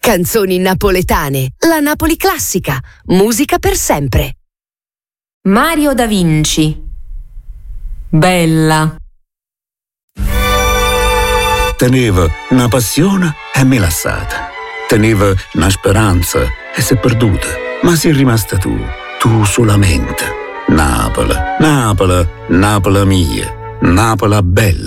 Canzoni napoletane, la Napoli classica, musica per sempre. Mario Da Vinci. Bella. Teneva una passione e me lassata. Teneva una speranza e si è perduta. Ma sei rimasta tu solamente. Napoli, Napoli, Napoli mia, Napoli bella.